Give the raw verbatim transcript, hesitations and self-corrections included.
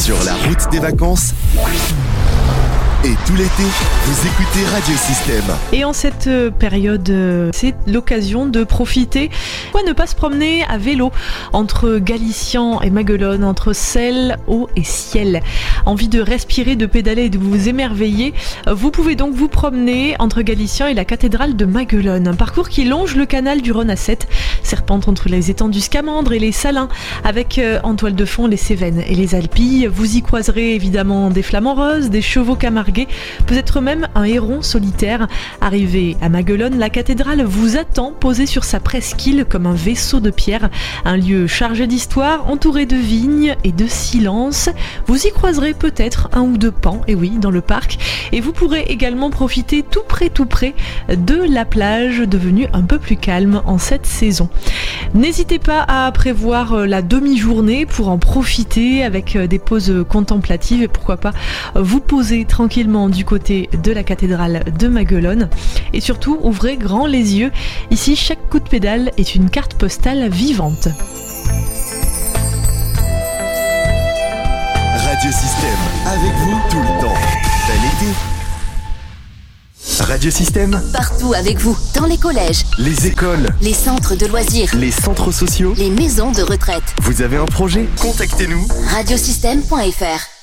Sur la route des vacances et tout l'été, vous écoutez Radio Système. Et en cette période, c'est l'occasion de profiter. Pourquoi ne pas se promener à vélo entre Galician et Maguelone, entre Selle, Eau et Ciel? Envie de respirer, de pédaler et de vous émerveiller? Vous pouvez donc vous promener entre Galician et la cathédrale de Maguelone. Un parcours qui longe le canal du Rhône à Sète, serpente entre les étangs du Scamandre et les Salins, avec en toile de fond les Cévennes et les Alpilles. Vous y croiserez évidemment des flamants roses, des chevaux camarguais, peut-être même un héron solitaire. Arrivé à Maguelone, la cathédrale vous attend, posée sur sa presqu'île comme un vaisseau de pierre. Un lieu chargé d'histoire, entouré de vignes et de silence. Vous y croiserez peut-être un ou deux pans, et oui, dans le parc. Et vous pourrez également profiter tout près, tout près de la plage, devenue un peu plus calme en cette saison. N'hésitez pas à prévoir la demi-journée pour en profiter avec des pauses contemplatives et pourquoi pas vous poser tranquillement du côté de la cathédrale de Maguelone. Et surtout, ouvrez grand les yeux. Ici, chaque coup de pédale est une carte postale vivante. Radio Système, avec vous tout le temps. Bel été. Radio Système, partout avec vous, dans les collèges, les écoles, les centres de loisirs, les centres sociaux, les maisons de retraite. Vous avez un projet? Contactez-nous. radiosystème point f r